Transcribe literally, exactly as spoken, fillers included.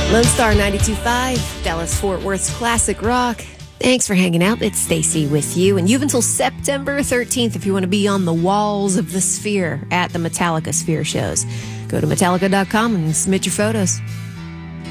Lone Star ninety-two point five, Dallas-Fort Worth's classic rock. Thanks for hanging out. It's Stacy with you. And you've until September thirteenth if you want to be on the walls of the Sphere at the Metallica Sphere shows. Go to Metallica dot com and submit your photos.